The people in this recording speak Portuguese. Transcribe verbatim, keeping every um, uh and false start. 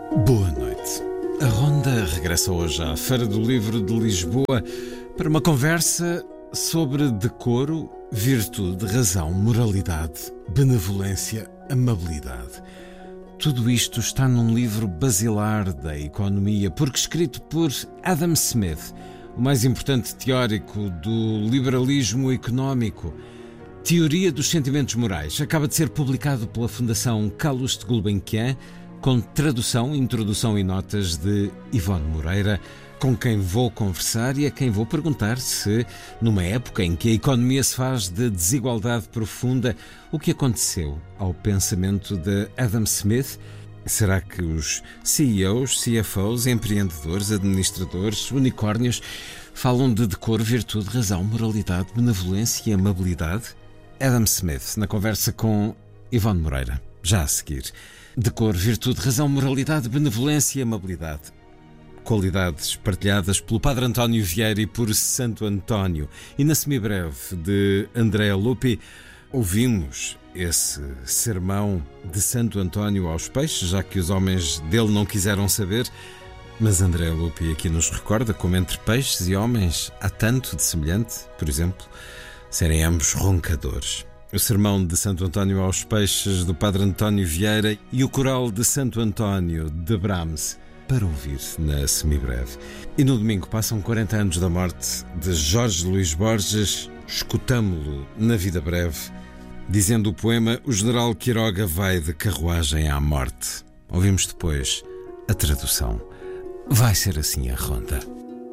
Boa noite. A Ronda regressa hoje à Feira do Livro de Lisboa para uma conversa sobre decoro, virtude, razão, moralidade, benevolência, amabilidade. Tudo isto está num livro basilar da economia, porque escrito por Adam Smith, o mais importante teórico do liberalismo económico. Teoria dos Sentimentos Morais. Acaba de ser publicado pela Fundação Calouste Gulbenkian, com tradução, introdução e notas de Ivone Moreira, com quem vou conversar e a quem vou perguntar se, numa época em que a economia se faz de desigualdade profunda, o que aconteceu ao pensamento de Adam Smith? Será que os C E Os, C F Os, empreendedores, administradores, unicórnios falam de decoro, virtude, razão, moralidade, benevolência e amabilidade? Adam Smith, na conversa com Ivone Moreira, já a seguir. Decoro, virtude, razão, moralidade, benevolência e amabilidade. Qualidades partilhadas pelo Padre António Vieira e por Santo António. E na semibreve de Andrea Lupi, ouvimos esse sermão de Santo António aos peixes, já que os homens dele não quiseram saber. Mas Andrea Lupi aqui nos recorda como entre peixes e homens há tanto de semelhante, por exemplo, serem ambos roncadores. O sermão de Santo António aos peixes do Padre António Vieira e o coral de Santo António de Brahms, para ouvir na semibreve. E no domingo passam quarenta anos da morte de Jorge Luís Borges. Escutamo-lo na vida breve, dizendo o poema "O General Quiroga vai de carruagem à morte". Ouvimos depois a tradução. Vai ser assim a ronda.